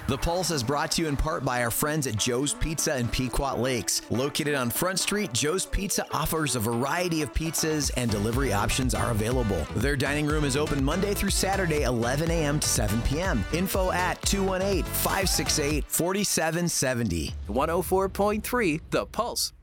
The Pulse is brought to you in part by our friends at Joe's Pizza in Pequot Lakes. Located on Front Street, Joe's Pizza offers a variety of pizzas and delivery options are available. Their dining room is open Monday through Saturday, 11 a.m. to 7 p.m. Info at 218-568-4770. 104.3 The Pulse.